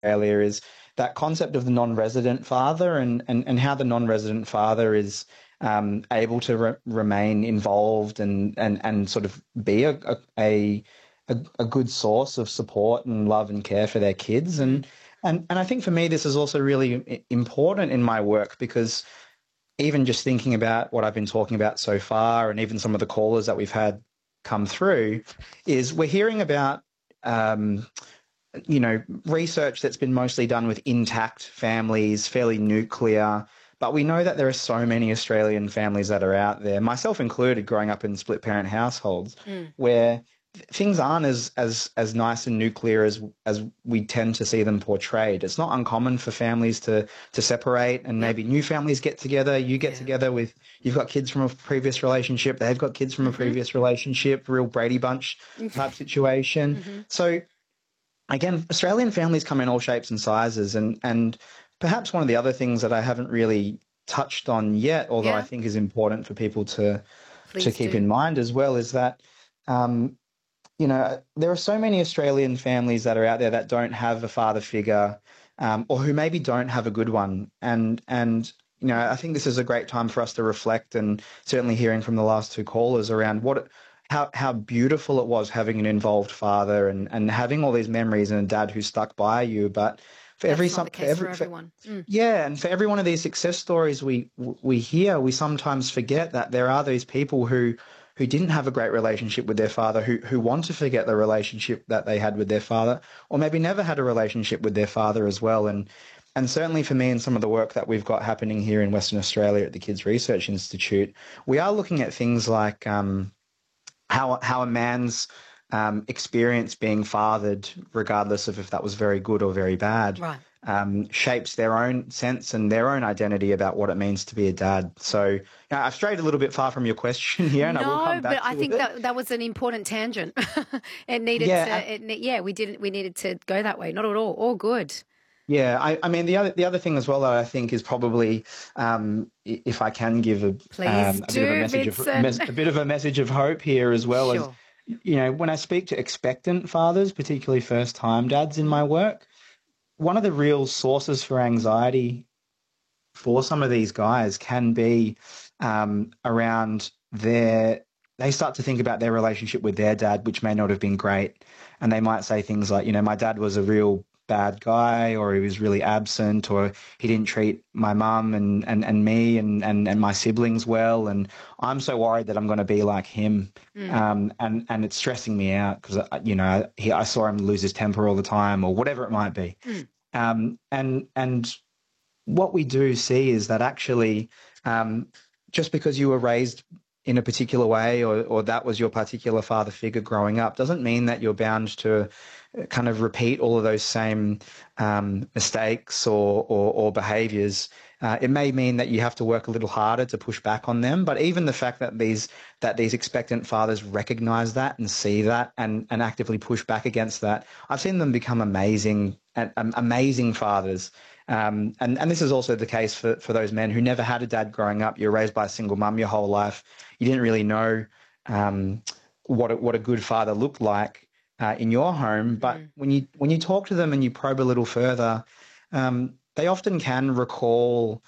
Australia is that concept of the non-resident father and how the non-resident father is able to remain involved and sort of be a good source of support and love and care for their kids. And I think for me, this is also really important in my work because even just thinking about what I've been talking about so far and even some of the callers that we've had come through is we're hearing about, research that's been mostly done with intact families, fairly nuclear, but we know that there are so many Australian families that are out there, myself included, growing up in split parent households where things aren't as nice and nuclear as we tend to see them portrayed. It's not uncommon for families to separate and maybe new families get together. You get together with, you've got kids from a previous relationship, they've got kids from a previous relationship, real Brady Bunch type situation. So again, Australian families come in all shapes and sizes, and perhaps one of the other things that I haven't really touched on yet, although I think is important for people to keep in mind as well, is that there are so many Australian families that are out there that don't have a father figure, or who maybe don't have a good one. And I think this is a great time for us to reflect, and certainly hearing from the last two callers around how beautiful it was having an involved father and having all these memories and a dad who stuck by you. But for everyone. And for every one of these success stories we hear, we sometimes forget that there are these people who didn't have a great relationship with their father, who want to forget the relationship that they had with their father, or maybe never had a relationship with their father as well. And certainly for me and some of the work that we've got happening here in Western Australia at the Kids Research Institute, we are looking at things like how a man's experience being fathered, regardless of if that was very good or very bad, shapes their own sense and their own identity about what it means to be a dad. So I've strayed a little bit far from your question here, and I will come back to it. No, but I think that was an important tangent. It needed we needed to go that way. Not at all good. Yeah, I mean the other thing as well that I think is probably, if I can give a bit of a message of hope here as well, as when I speak to expectant fathers, particularly first time dads in my work, one of the real sources for anxiety for some of these guys can be around they start to think about their relationship with their dad, which may not have been great, and they might say things like, my dad was a real bad guy, or he was really absent, or he didn't treat my mum and me and my siblings well, and I'm so worried that I'm going to be like him. And it's stressing me out because I saw him lose his temper all the time, or whatever it might be. And what we do see is that actually just because you were raised in a particular way, or that was your particular father figure growing up, doesn't mean that you're bound to kind of repeat all of those same mistakes or behaviours. It may mean that you have to work a little harder to push back on them, but even the fact that these expectant fathers recognise that and see that and actively push back against that, I've seen them become amazing fathers. And this is also the case for those men who never had a dad growing up. You're raised by a single mum your whole life. You didn't really know what a good father looked like in your home. But when you talk to them and you probe a little further, they often can recall,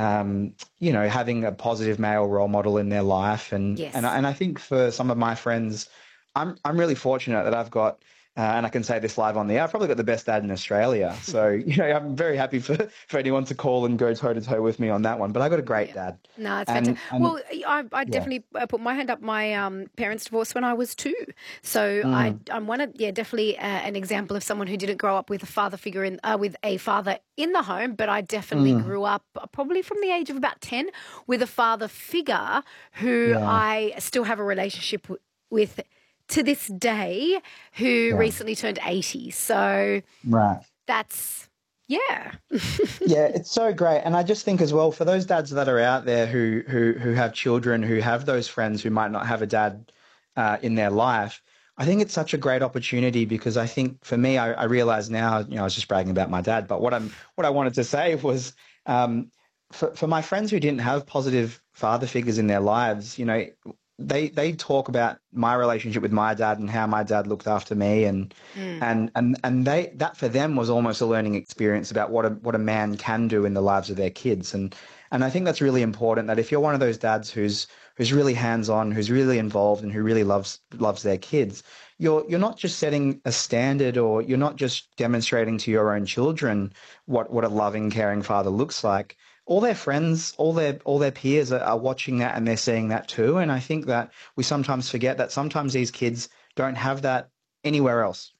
having a positive male role model in their life. And I think for some of my friends, I'm really fortunate that I've got, and I can say this live on the air, I've probably got the best dad in Australia. So, I'm very happy for anyone to call and go toe-to-toe with me on that one. But I got a great dad. No, it's fantastic. Well, I definitely put my hand up. My parents divorced when I was 2. So I'm definitely an example of someone who didn't grow up with a father figure with a father in the home, but I definitely grew up probably from the age of about 10 with a father figure who I still have a relationship with to this day, who recently turned 80. So that's, yeah, it's so great. And I just think as well, for those dads that are out there who have children, who have those friends who might not have a dad in their life, I think it's such a great opportunity, because I think for me, I realize now, I was just bragging about my dad, but what I wanted to say was, for my friends who didn't have positive father figures in their lives, they talk about my relationship with my dad and how my dad looked after me, and that for them was almost a learning experience about what a man can do in the lives of their kids, and I think that's really important. That if you're one of those dads who's really hands-on, who's really involved, and who really loves their kids, you're not just setting a standard, or you're not just demonstrating to your own children what a loving, caring father looks like. All their friends, all their peers are watching that, and they're seeing that too. And I think that we sometimes forget that sometimes these kids don't have that anywhere else.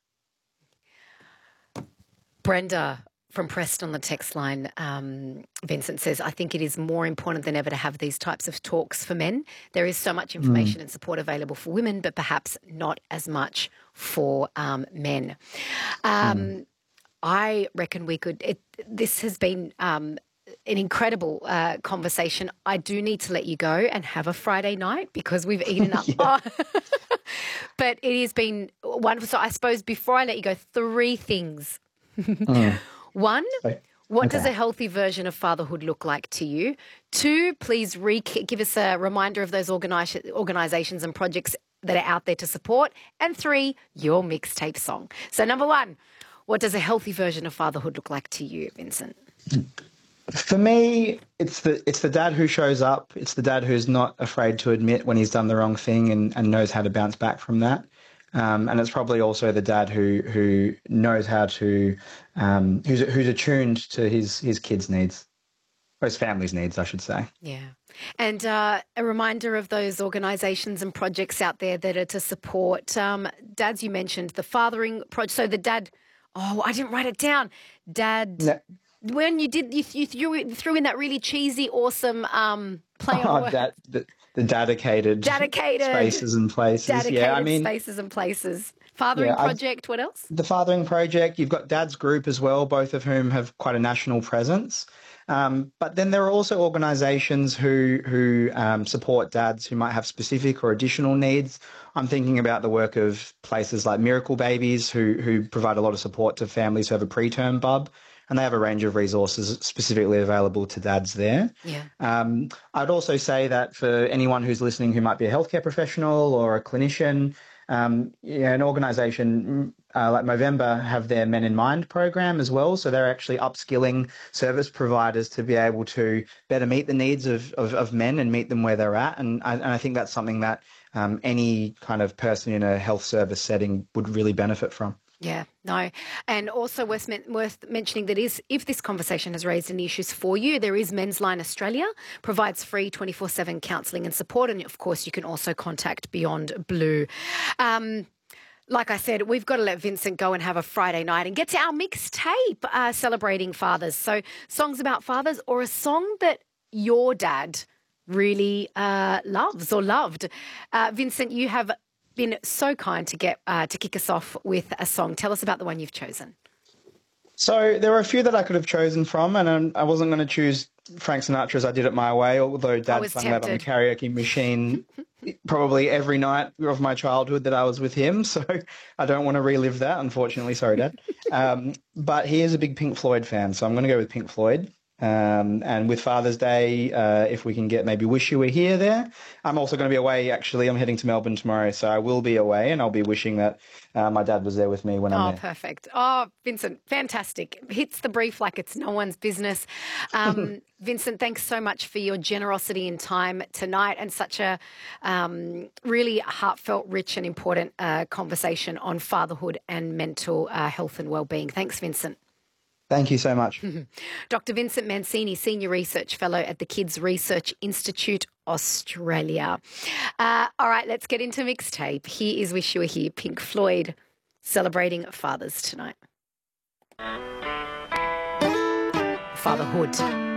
Brenda from Preston on the text line, Vincent says, I think it is more important than ever to have these types of talks for men. There is so much information and support available for women, but perhaps not as much for men. I reckon this has been an incredible conversation. I do need to let you go and have a Friday night because we've eaten up. But it has been wonderful. So I suppose before I let you go, 3 things. One, what does a healthy version of fatherhood look like to you? 2, please give us a reminder of those organisations and projects that are out there to support. And 3, your mixtape song. So number 1, what does a healthy version of fatherhood look like to you, Vincent? For me, it's the dad who shows up. It's the dad who's not afraid to admit when he's done the wrong thing and knows how to bounce back from that. And it's probably also the dad who knows how to, who's attuned to his kids' needs, or his family's needs, I should say. Yeah. And a reminder of those organisations and projects out there that are to support dads. You mentioned the fathering project. So the dad, I didn't write it down. Dad. No. When you did, you threw in that really cheesy, awesome play on words. The dedicated spaces and places. Spaces and places. Fathering project, what else? The Fathering Project. You've got Dad's Group as well, both of whom have quite a national presence. But then there are also organisations who support dads who might have specific or additional needs. I'm thinking about the work of places like Miracle Babies, who provide a lot of support to families who have a preterm bub. And they have a range of resources specifically available to dads there. Yeah. I'd also say that for anyone who's listening who might be a healthcare professional or a clinician, an organisation like Movember have their Men in Mind program as well. So they're actually upskilling service providers to be able to better meet the needs of men and meet them where they're at. And I think that's something that any kind of person in a health service setting would really benefit from. Yeah, no. And also worth mentioning that if this conversation has raised any issues for you, there is Men's Line Australia, provides free 24/7 counselling and support. And, of course, you can also contact Beyond Blue. Like I said, we've got to let Vincent go and have a Friday night and get to our mixtape celebrating fathers. So songs about fathers, or a song that your dad really loves or loved. Vincent, you have been so kind to get to kick us off with a song. Tell us about the one you've chosen. So there were a few that I could have chosen from, and I wasn't going to choose Frank Sinatra as I did it my way, although Dad sang that on the karaoke machine probably every night of my childhood that I was with him. So I don't want to relive that, unfortunately. Sorry, Dad. But he is a big Pink Floyd fan, so I'm going to go with Pink Floyd. And with Father's Day, if we can get maybe Wish You Were Here there. I'm also going to be away, actually. I'm heading to Melbourne tomorrow, so I will be away, and I'll be wishing that my dad was there with me when I'm there. Oh, perfect. Oh, Vincent, fantastic. Hits the brief like it's no one's business. Vincent, thanks so much for your generosity in time tonight and such a really heartfelt, rich and important conversation on fatherhood and mental health and wellbeing. Thanks, Vincent. Thank you so much. Dr. Vincent Mancini, Senior Research Fellow at the Kids Research Institute, Australia. All right, let's get into mixtape. Here is Wish You Were Here, Pink Floyd, celebrating fathers tonight. Fatherhood.